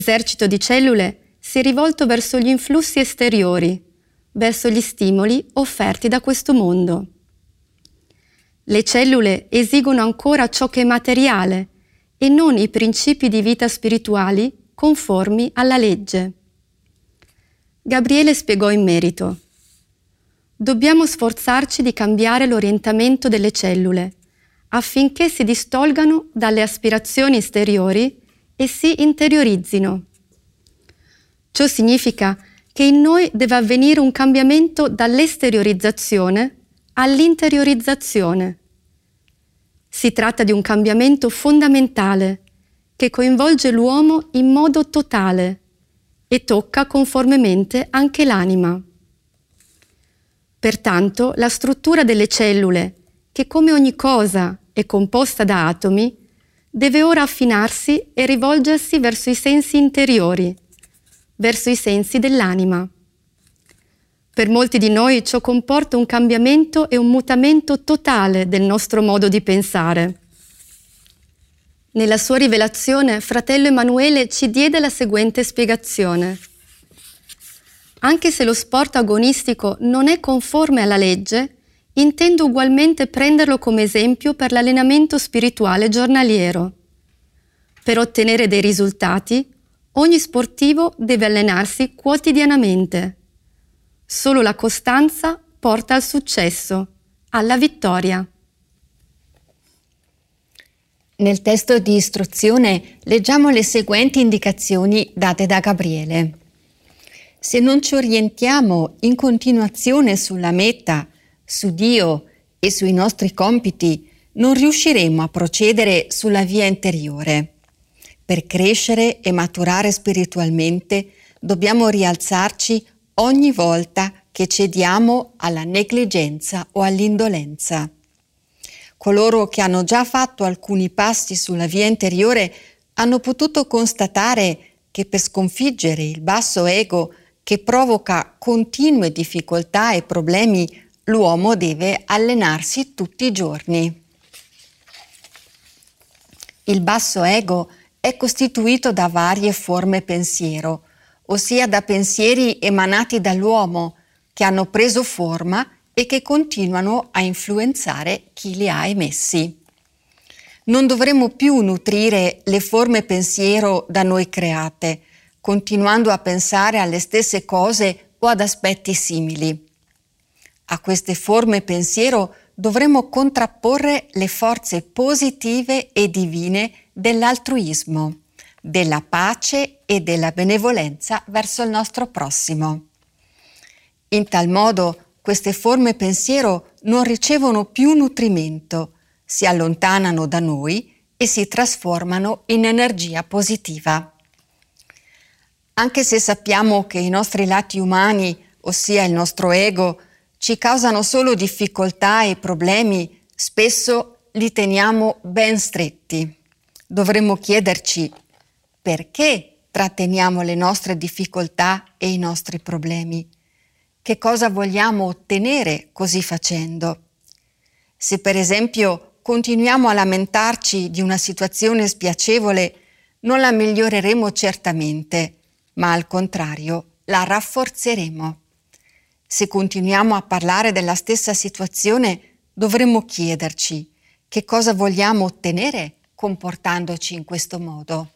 L'esercito di cellule si è rivolto verso gli influssi esteriori, verso gli stimoli offerti da questo mondo. Le cellule esigono ancora ciò che è materiale e non i principi di vita spirituali conformi alla legge. Gabriele spiegò in merito: dobbiamo sforzarci di cambiare l'orientamento delle cellule affinché si distolgano dalle aspirazioni esteriori e si interiorizzino. Ciò significa che in noi deve avvenire un cambiamento dall'esteriorizzazione all'interiorizzazione. Si tratta di un cambiamento fondamentale che coinvolge l'uomo in modo totale e tocca conformemente anche l'anima. Pertanto, la struttura delle cellule, che come ogni cosa è composta da atomi, deve ora affinarsi e rivolgersi verso i sensi interiori, verso i sensi dell'anima. Per molti di noi ciò comporta un cambiamento e un mutamento totale del nostro modo di pensare. Nella sua rivelazione, fratello Emanuele ci diede la seguente spiegazione. Anche se lo sport agonistico non è conforme alla legge, intendo ugualmente prenderlo come esempio per l'allenamento spirituale giornaliero. Per ottenere dei risultati, ogni sportivo deve allenarsi quotidianamente. Solo la costanza porta al successo, alla vittoria. Nel testo di istruzione leggiamo le seguenti indicazioni date da Gabriele. Se non ci orientiamo in continuazione sulla meta, su Dio e sui nostri compiti, non riusciremo a procedere sulla via interiore. Per crescere e maturare spiritualmente dobbiamo rialzarci ogni volta che cediamo alla negligenza o all'indolenza. Coloro che hanno già fatto alcuni passi sulla via interiore hanno potuto constatare che per sconfiggere il basso ego che provoca continue difficoltà e problemi, l'uomo deve allenarsi tutti i giorni. Il basso ego è costituito da varie forme pensiero, ossia da pensieri emanati dall'uomo che hanno preso forma e che continuano a influenzare chi li ha emessi. Non dovremo più nutrire le forme pensiero da noi create, continuando a pensare alle stesse cose o ad aspetti simili. A queste forme pensiero dovremo contrapporre le forze positive e divine dell'altruismo, della pace e della benevolenza verso il nostro prossimo. In tal modo, queste forme pensiero non ricevono più nutrimento, si allontanano da noi e si trasformano in energia positiva. Anche se sappiamo che i nostri lati umani, ossia il nostro ego, ci causano solo difficoltà e problemi, spesso li teniamo ben stretti. Dovremmo chiederci: perché tratteniamo le nostre difficoltà e i nostri problemi? Che cosa vogliamo ottenere così facendo? Se per esempio continuiamo a lamentarci di una situazione spiacevole, non la miglioreremo certamente, ma al contrario la rafforzeremo. Se continuiamo a parlare della stessa situazione, dovremmo chiederci: che cosa vogliamo ottenere comportandoci in questo modo?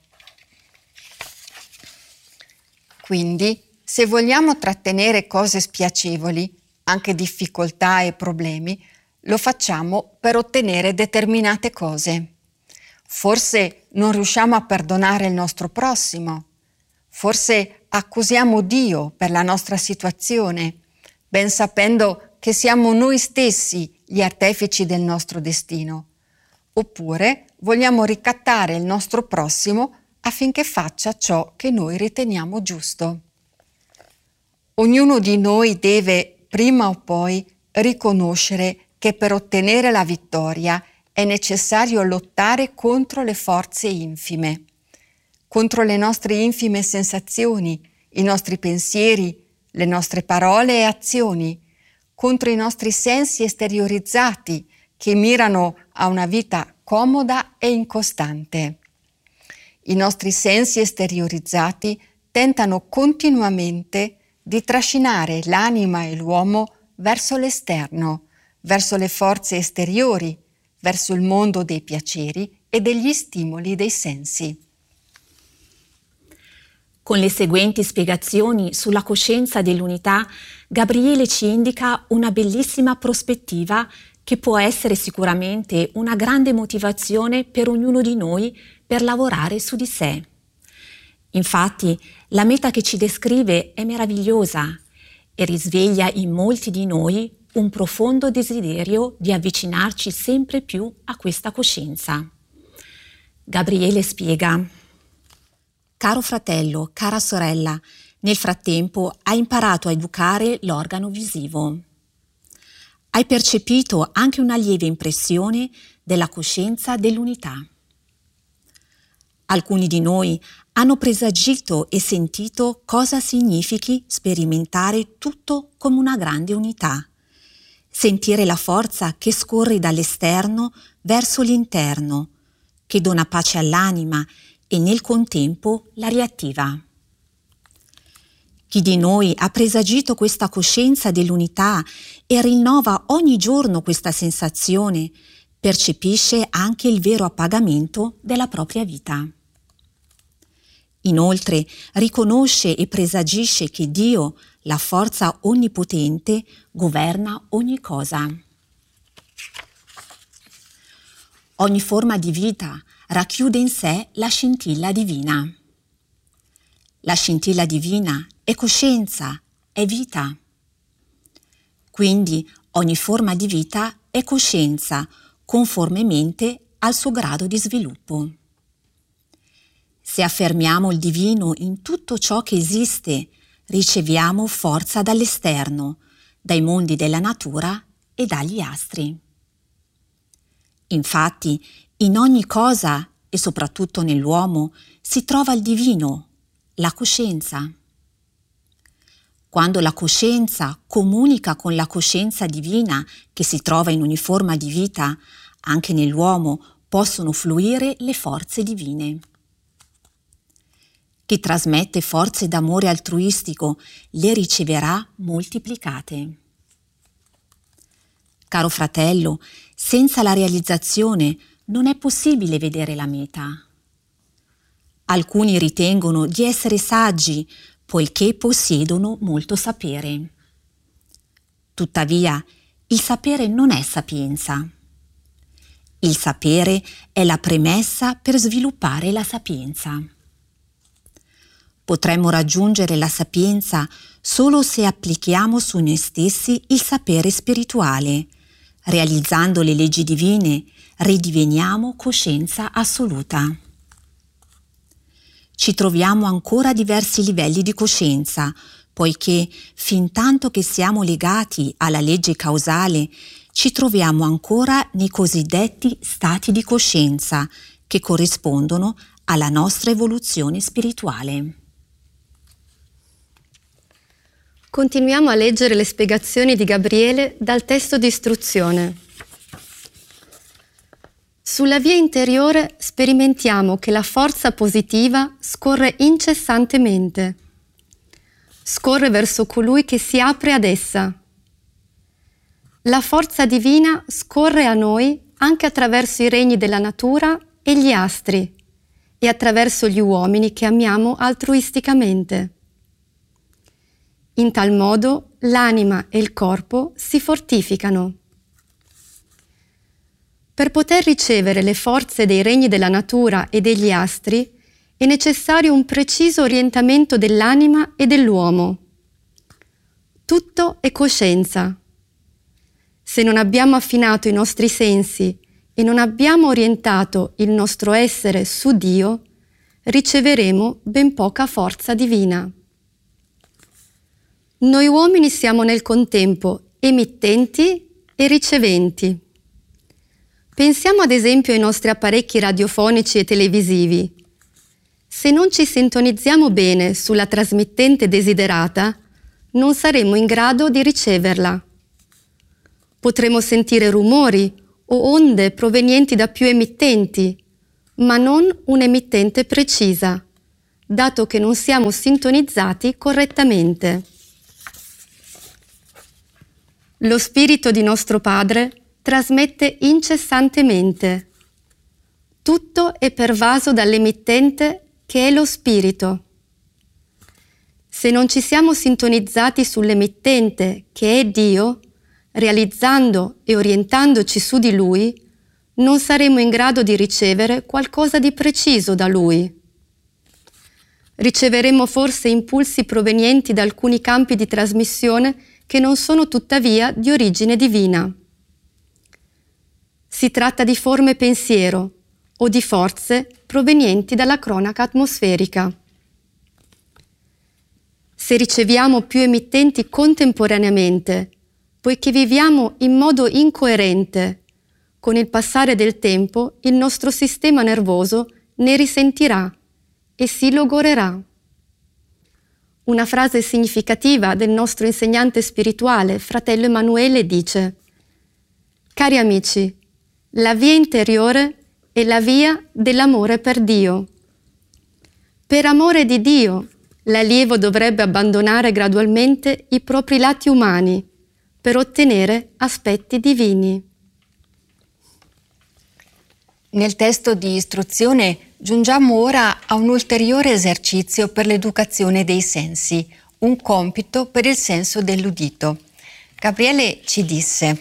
Quindi, se vogliamo trattenere cose spiacevoli, anche difficoltà e problemi, lo facciamo per ottenere determinate cose. Forse non riusciamo a perdonare il nostro prossimo, forse accusiamo Dio per la nostra situazione, ben sapendo che siamo noi stessi gli artefici del nostro destino. Oppure vogliamo ricattare il nostro prossimo affinché faccia ciò che noi riteniamo giusto. Ognuno di noi deve, prima o poi, riconoscere che per ottenere la vittoria è necessario lottare contro le forze infime, contro le nostre infime sensazioni, i nostri pensieri, le nostre parole e azioni, contro i nostri sensi esteriorizzati che mirano a una vita comoda e incostante. I nostri sensi esteriorizzati tentano continuamente di trascinare l'anima e l'uomo verso l'esterno, verso le forze esteriori, verso il mondo dei piaceri e degli stimoli dei sensi. Con le seguenti spiegazioni sulla coscienza dell'unità, Gabriele ci indica una bellissima prospettiva che può essere sicuramente una grande motivazione per ognuno di noi per lavorare su di sé. Infatti, la meta che ci descrive è meravigliosa e risveglia in molti di noi un profondo desiderio di avvicinarci sempre più a questa coscienza. Gabriele spiega: Caro fratello, cara sorella, nel frattempo hai imparato a educare l'organo visivo. Hai percepito anche una lieve impressione della coscienza dell'unità. Alcuni di noi hanno presagito e sentito cosa significhi sperimentare tutto come una grande unità, sentire la forza che scorre dall'esterno verso l'interno, che dona pace all'anima e nel contempo la riattiva. Chi di noi ha presagito questa coscienza dell'unità e rinnova ogni giorno questa sensazione, percepisce anche il vero appagamento della propria vita. Inoltre riconosce e presagisce che Dio, la forza onnipotente, governa ogni cosa. Ogni forma di vita racchiude in sé la scintilla divina. La scintilla divina è coscienza, è vita. Quindi ogni forma di vita è coscienza, conformemente al suo grado di sviluppo. Se affermiamo il divino in tutto ciò che esiste, riceviamo forza dall'esterno, dai mondi della natura e dagli astri. Infatti, in ogni cosa, e soprattutto nell'uomo, si trova il divino, la coscienza. Quando la coscienza comunica con la coscienza divina che si trova in ogni forma di vita, anche nell'uomo possono fluire le forze divine. Chi trasmette forze d'amore altruistico le riceverà moltiplicate. Caro fratello, senza la realizzazione non è possibile vedere la meta. Alcuni ritengono di essere saggi poiché possiedono molto sapere. Tuttavia, il sapere non è sapienza. Il sapere è la premessa per sviluppare la sapienza. Potremmo raggiungere la sapienza solo se applichiamo su noi stessi il sapere spirituale. Realizzando le leggi divine, ridiveniamo coscienza assoluta. Ci troviamo ancora a diversi livelli di coscienza, poiché fintanto che siamo legati alla legge causale, ci troviamo ancora nei cosiddetti stati di coscienza, che corrispondono alla nostra evoluzione spirituale. Continuiamo a leggere le spiegazioni di Gabriele dal testo di istruzione. Sulla via interiore sperimentiamo che la forza positiva scorre incessantemente. Scorre verso colui che si apre ad essa. La forza divina scorre a noi anche attraverso i regni della natura e gli astri e attraverso gli uomini che amiamo altruisticamente. In tal modo l'anima e il corpo si fortificano. Per poter ricevere le forze dei regni della natura e degli astri è necessario un preciso orientamento dell'anima e dell'uomo. Tutto è coscienza. Se non abbiamo affinato i nostri sensi e non abbiamo orientato il nostro essere su Dio, riceveremo ben poca forza divina. Noi uomini siamo nel contempo emittenti e riceventi. Pensiamo ad esempio ai nostri apparecchi radiofonici e televisivi. Se non ci sintonizziamo bene sulla trasmittente desiderata, non saremo in grado di riceverla. Potremo sentire rumori o onde provenienti da più emittenti, ma non un'emittente precisa, dato che non siamo sintonizzati correttamente. Lo spirito di nostro Padre trasmette incessantemente. Tutto è pervaso dall'emittente che è lo spirito. Se non ci siamo sintonizzati sull'emittente che è Dio, realizzando e orientandoci su di Lui, non saremo in grado di ricevere qualcosa di preciso da Lui. Riceveremo forse impulsi provenienti da alcuni campi di trasmissione che non sono tuttavia di origine divina. Si tratta di forme pensiero o di forze provenienti dalla cronaca atmosferica. Se riceviamo più emittenti contemporaneamente, poiché viviamo in modo incoerente, con il passare del tempo il nostro sistema nervoso ne risentirà e si logorerà. Una frase significativa del nostro insegnante spirituale, fratello Emanuele, dice: «Cari amici, la via interiore è la via dell'amore per Dio. Per amore di Dio, l'allievo dovrebbe abbandonare gradualmente i propri lati umani per ottenere aspetti divini». Nel testo di istruzione giungiamo ora a un ulteriore esercizio per l'educazione dei sensi, un compito per il senso dell'udito. Gabriele ci disse: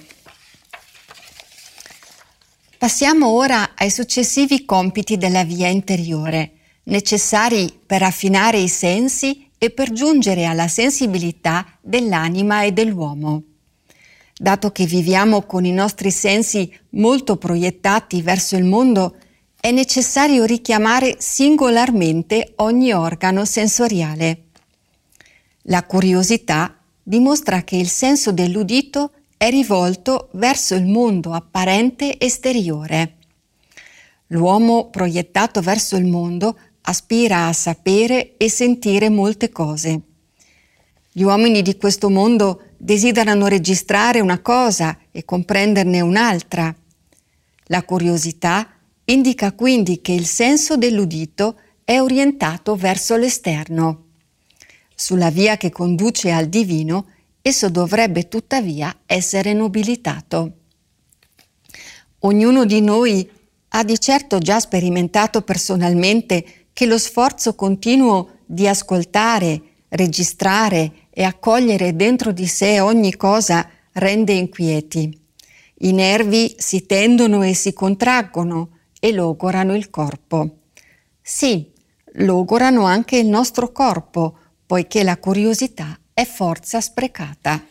passiamo ora ai successivi compiti della via interiore, necessari per affinare i sensi e per giungere alla sensibilità dell'anima e dell'uomo. Dato che viviamo con i nostri sensi molto proiettati verso il mondo, è necessario richiamare singolarmente ogni organo sensoriale. La curiosità dimostra che il senso dell'udito è rivolto verso il mondo apparente esteriore. L'uomo proiettato verso il mondo aspira a sapere e sentire molte cose. Gli uomini di questo mondo desiderano registrare una cosa e comprenderne un'altra. La curiosità indica quindi che il senso dell'udito è orientato verso l'esterno. Sulla via che conduce al divino, esso dovrebbe tuttavia essere nobilitato. Ognuno di noi ha di certo già sperimentato personalmente che lo sforzo continuo di ascoltare, registrare e accogliere dentro di sé ogni cosa rende inquieti. I nervi si tendono e si contraggono e logorano il corpo. Sì, logorano anche il nostro corpo, poiché la curiosità è forza sprecata.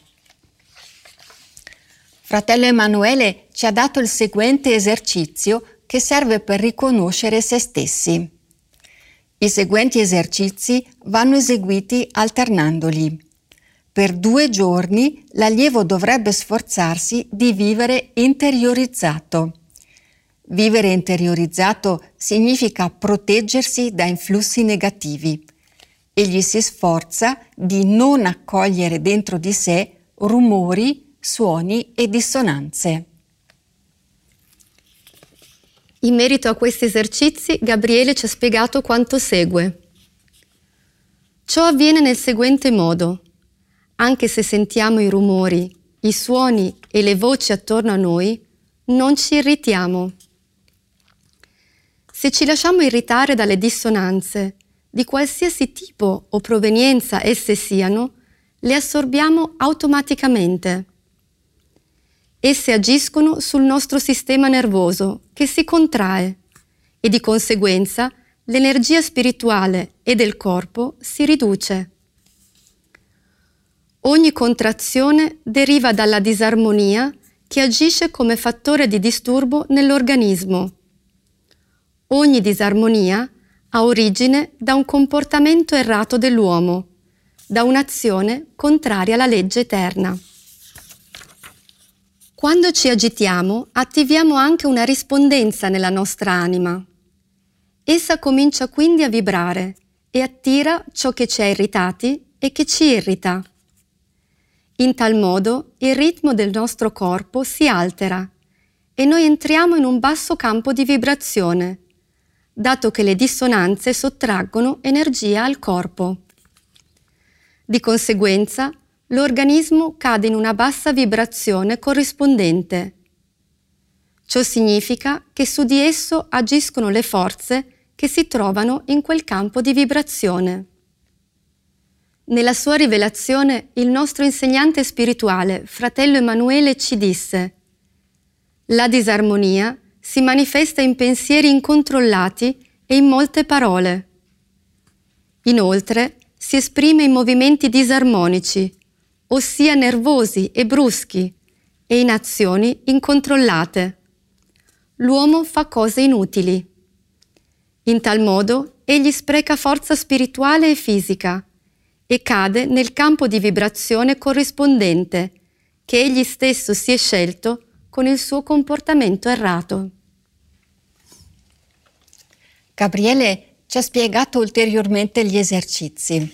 Fratello Emanuele ci ha dato il seguente esercizio che serve per riconoscere se stessi. I seguenti esercizi vanno eseguiti alternandoli. Per 2 giorni l'allievo dovrebbe sforzarsi di vivere interiorizzato. Vivere interiorizzato significa proteggersi da influssi negativi. Egli si sforza di non accogliere dentro di sé rumori, suoni e dissonanze. In merito a questi esercizi, Gabriele ci ha spiegato quanto segue. Ciò avviene nel seguente modo. Anche se sentiamo i rumori, i suoni e le voci attorno a noi, non ci irritiamo. Se ci lasciamo irritare dalle dissonanze, di qualsiasi tipo o provenienza esse siano, le assorbiamo automaticamente. Esse agiscono sul nostro sistema nervoso, che si contrae, e di conseguenza l'energia spirituale e del corpo si riduce. Ogni contrazione deriva dalla disarmonia che agisce come fattore di disturbo nell'organismo. Ogni disarmonia ha origine da un comportamento errato dell'uomo, da un'azione contraria alla legge eterna. Quando ci agitiamo, attiviamo anche una rispondenza nella nostra anima. Essa comincia quindi a vibrare e attira ciò che ci ha irritati e che ci irrita. In tal modo il ritmo del nostro corpo si altera e noi entriamo in un basso campo di vibrazione, dato che le dissonanze sottraggono energia al corpo. Di conseguenza, l'organismo cade in una bassa vibrazione corrispondente. Ciò significa che su di esso agiscono le forze che si trovano in quel campo di vibrazione. Nella sua rivelazione, il nostro insegnante spirituale, fratello Emanuele, ci disse: «La disarmonia si manifesta in pensieri incontrollati e in molte parole. Inoltre, si esprime in movimenti disarmonici, ossia nervosi e bruschi, e in azioni incontrollate. L'uomo fa cose inutili. In tal modo, egli spreca forza spirituale e fisica e cade nel campo di vibrazione corrispondente che egli stesso si è scelto con il suo comportamento errato». Gabriele ci ha spiegato ulteriormente gli esercizi.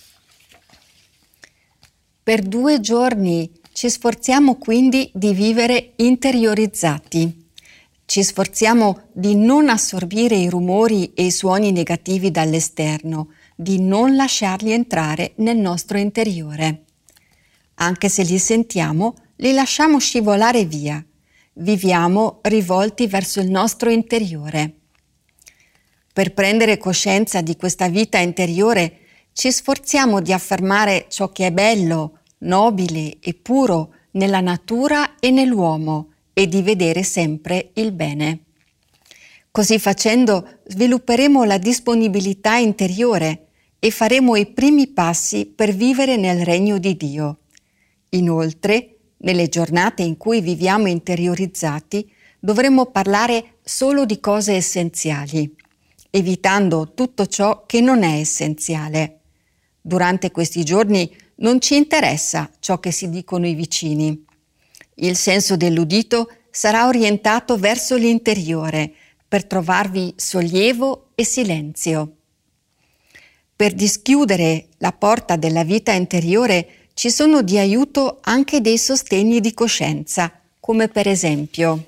Per 2 giorni ci sforziamo quindi di vivere interiorizzati. Ci sforziamo di non assorbire i rumori e i suoni negativi dall'esterno, di non lasciarli entrare nel nostro interiore. Anche se li sentiamo, li lasciamo scivolare via. Viviamo rivolti verso il nostro interiore. Per prendere coscienza di questa vita interiore, ci sforziamo di affermare ciò che è bello, nobile e puro nella natura e nell'uomo e di vedere sempre il bene. Così facendo svilupperemo la disponibilità interiore e faremo i primi passi per vivere nel regno di Dio. Inoltre, nelle giornate in cui viviamo interiorizzati, dovremo parlare solo di cose essenziali, evitando tutto ciò che non è essenziale. Durante questi giorni non ci interessa ciò che si dicono i vicini. Il senso dell'udito sarà orientato verso l'interiore per trovarvi sollievo e silenzio. Per dischiudere la porta della vita interiore ci sono di aiuto anche dei sostegni di coscienza, come per esempio: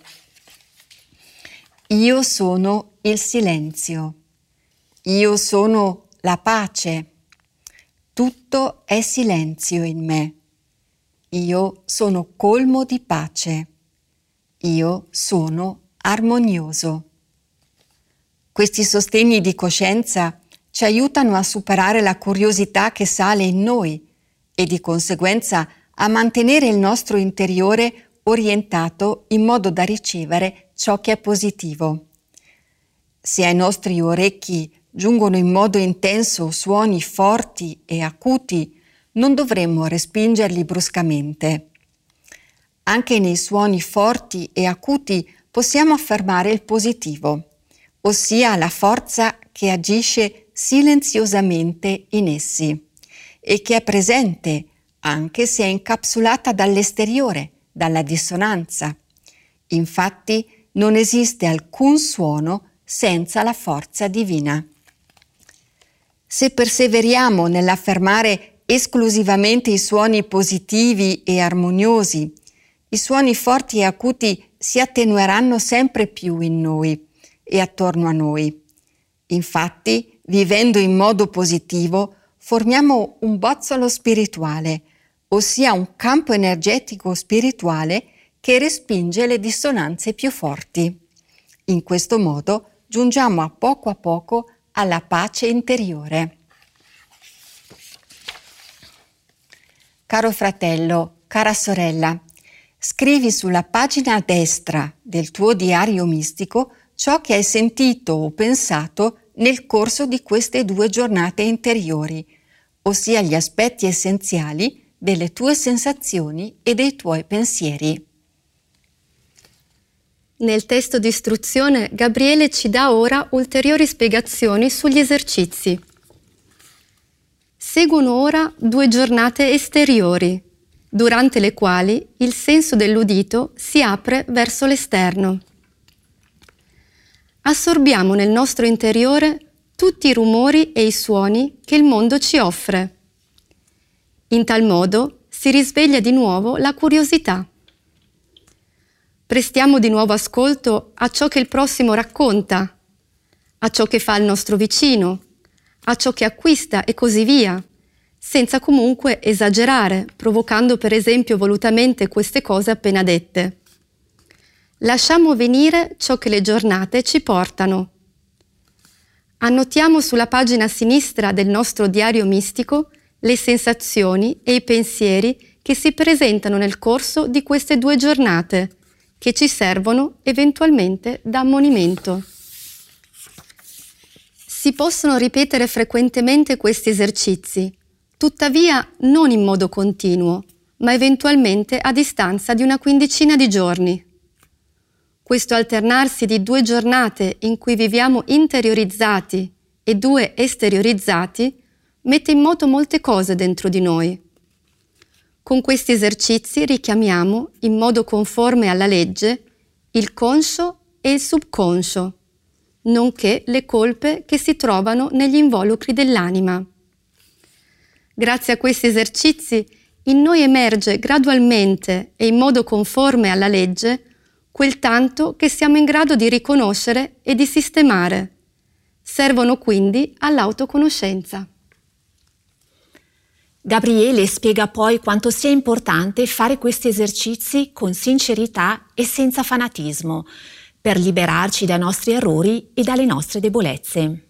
io sono il silenzio, io sono la pace, tutto è silenzio in me, io sono colmo di pace, io sono armonioso. Questi sostegni di coscienza ci aiutano a superare la curiosità che sale in noi e di conseguenza a mantenere il nostro interiore orientato in modo da ricevere ciò che è positivo. Se ai nostri orecchi giungono in modo intenso suoni forti e acuti, non dovremmo respingerli bruscamente. Anche nei suoni forti e acuti possiamo affermare il positivo, ossia la forza che agisce silenziosamente in essi e che è presente anche se è incapsulata dall'esteriore, dalla dissonanza. Infatti non esiste alcun suono senza la forza divina. Se perseveriamo nell'affermare esclusivamente i suoni positivi e armoniosi, i suoni forti e acuti si attenueranno sempre più in noi e attorno a noi. Infatti, vivendo in modo positivo, formiamo un bozzolo spirituale, ossia un campo energetico spirituale che respinge le dissonanze più forti. In questo modo giungiamo a poco alla pace interiore. Caro fratello, cara sorella, scrivi sulla pagina destra del tuo diario mistico ciò che hai sentito o pensato nel corso di queste 2 giornate interiori, ossia gli aspetti essenziali delle tue sensazioni e dei tuoi pensieri. Nel testo di istruzione, Gabriele ci dà ora ulteriori spiegazioni sugli esercizi. Seguono ora 2 giornate esteriori, durante le quali il senso dell'udito si apre verso l'esterno. Assorbiamo nel nostro interiore tutti i rumori e i suoni che il mondo ci offre. In tal modo si risveglia di nuovo la curiosità. Prestiamo di nuovo ascolto a ciò che il prossimo racconta, a ciò che fa il nostro vicino, a ciò che acquista e così via, senza comunque esagerare, provocando per esempio volutamente queste cose appena dette. Lasciamo venire ciò che le giornate ci portano. Annotiamo sulla pagina sinistra del nostro diario mistico le sensazioni e i pensieri che si presentano nel corso di queste 2 giornate, che ci servono eventualmente da ammonimento. Si possono ripetere frequentemente questi esercizi, tuttavia non in modo continuo, ma eventualmente a distanza di una quindicina di giorni. Questo alternarsi di 2 giornate in cui viviamo interiorizzati e 2 esteriorizzati mette in moto molte cose dentro di noi. Con questi esercizi richiamiamo, in modo conforme alla legge, il conscio e il subconscio, nonché le colpe che si trovano negli involucri dell'anima. Grazie a questi esercizi in noi emerge gradualmente e in modo conforme alla legge quel tanto che siamo in grado di riconoscere e di sistemare. Servono quindi all'autoconoscenza. Gabriele spiega poi quanto sia importante fare questi esercizi con sincerità e senza fanatismo, per liberarci dai nostri errori e dalle nostre debolezze.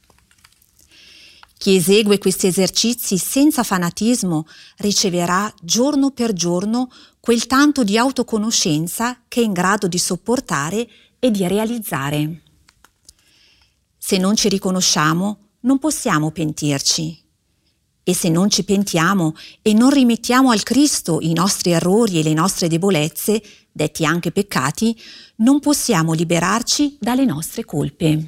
Chi esegue questi esercizi senza fanatismo riceverà giorno per giorno quel tanto di autoconoscenza che è in grado di sopportare e di realizzare. Se non ci riconosciamo, non possiamo pentirci. E se non ci pentiamo e non rimettiamo al Cristo i nostri errori e le nostre debolezze, detti anche peccati, non possiamo liberarci dalle nostre colpe.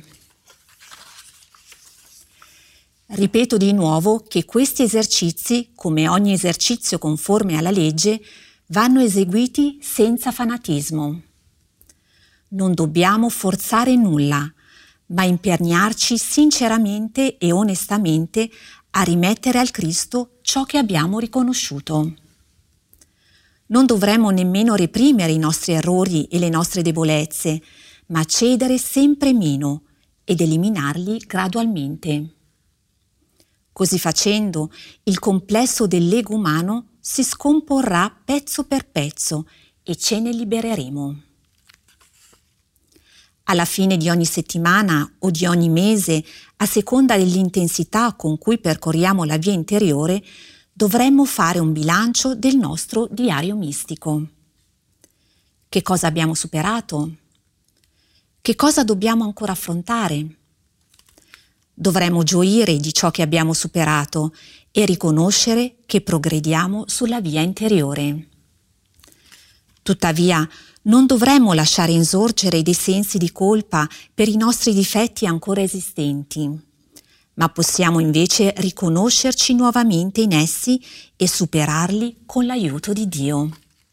Ripeto di nuovo che questi esercizi, come ogni esercizio conforme alla legge, vanno eseguiti senza fanatismo. Non dobbiamo forzare nulla, ma impegnarci sinceramente e onestamente a rimettere al Cristo ciò che abbiamo riconosciuto. Non dovremmo nemmeno reprimere i nostri errori e le nostre debolezze, ma cedere sempre meno ed eliminarli gradualmente. Così facendo, il complesso dell'ego umano si scomporrà pezzo per pezzo e ce ne libereremo. Alla fine di ogni settimana o di ogni mese, a seconda dell'intensità con cui percorriamo la via interiore, dovremmo fare un bilancio del nostro diario mistico. Che cosa abbiamo superato? Che cosa dobbiamo ancora affrontare? Dovremmo gioire di ciò che abbiamo superato e riconoscere che progrediamo sulla via interiore. Tuttavia, non dovremmo lasciare insorgere dei sensi di colpa per i nostri difetti ancora esistenti, ma possiamo invece riconoscerci nuovamente in essi e superarli con l'aiuto di Dio.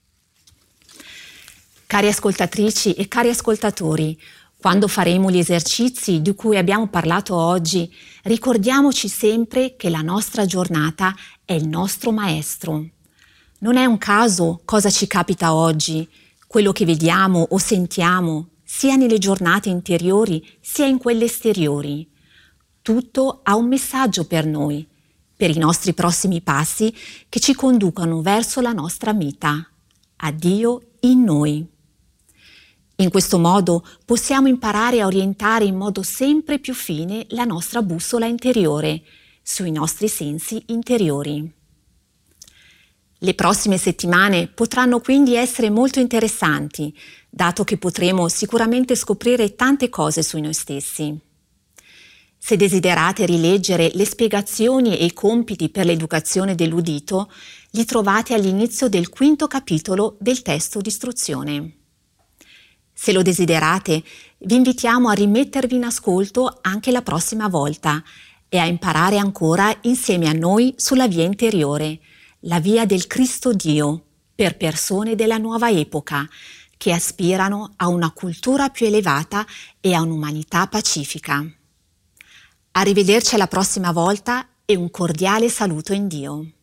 Cari ascoltatrici e cari ascoltatori, quando faremo gli esercizi di cui abbiamo parlato oggi, ricordiamoci sempre che la nostra giornata è il nostro maestro. Non è un caso cosa ci capita oggi, quello che vediamo o sentiamo, sia nelle giornate interiori sia in quelle esteriori. Tutto ha un messaggio per noi, per i nostri prossimi passi che ci conducano verso la nostra meta, a Dio in noi. In questo modo possiamo imparare a orientare in modo sempre più fine la nostra bussola interiore sui nostri sensi interiori. Le prossime settimane potranno quindi essere molto interessanti, dato che potremo sicuramente scoprire tante cose su noi stessi. Se desiderate rileggere le spiegazioni e i compiti per l'educazione dell'udito, li trovate all'inizio del 5° capitolo del testo di istruzione. Se lo desiderate, vi invitiamo a rimettervi in ascolto anche la prossima volta e a imparare ancora insieme a noi sulla via interiore, la via del Cristo Dio, per persone della nuova epoca, che aspirano a una cultura più elevata e a un'umanità pacifica. Arrivederci alla prossima volta e un cordiale saluto in Dio.